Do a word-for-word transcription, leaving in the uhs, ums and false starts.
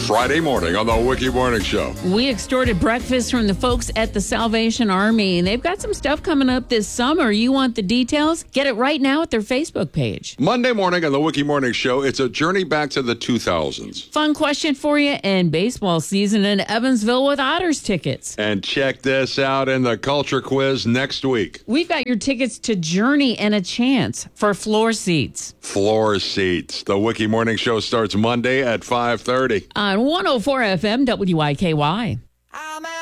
Friday morning on the Wiki Morning Show. We extorted breakfast from the folks at the Salvation Army. They've got some stuff coming up this summer. You want the details? Get it right now at their Facebook page. Monday morning on the Wiki Morning Show, it's a journey back to the two thousands. Fun question for you, and baseball season in Evansville with Otters tickets. And check this out in the culture quiz next week. We've got your tickets to Journey and a chance for floor seats. Floor seats. The Wiki Morning Show starts Monday at five thirty. On one oh four F M W I K Y.